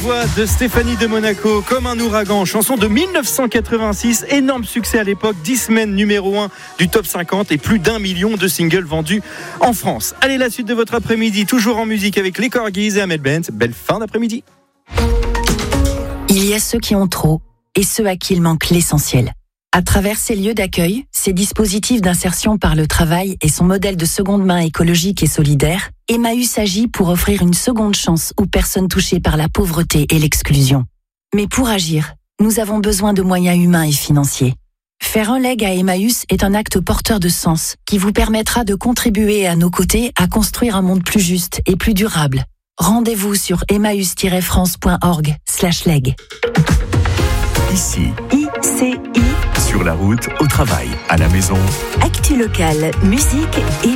voix de Stéphanie de Monaco, Comme un ouragan, chanson de 1986, énorme succès à l'époque, 10 semaines numéro 1 du top 50 et plus d'1 million de singles vendus en France. Allez, la suite de votre après-midi, toujours en musique avec les Corgis et Ahmed Bent. Belle fin d'après-midi. Il y a ceux qui ont trop et ceux à qui il manque l'essentiel. À travers ces lieux d'accueil, ces dispositifs d'insertion par le travail et son modèle de seconde main écologique et solidaire, Emmaüs agit pour offrir une seconde chance aux personnes touchées par la pauvreté et l'exclusion. Mais pour agir, nous avons besoin de moyens humains et financiers. Faire un leg à Emmaüs est un acte porteur de sens qui vous permettra de contribuer à nos côtés à construire un monde plus juste et plus durable. Rendez-vous sur emmaüs-france.org/leg. Ici, ICI, sur la route, au travail, à la maison. actu locale, musique et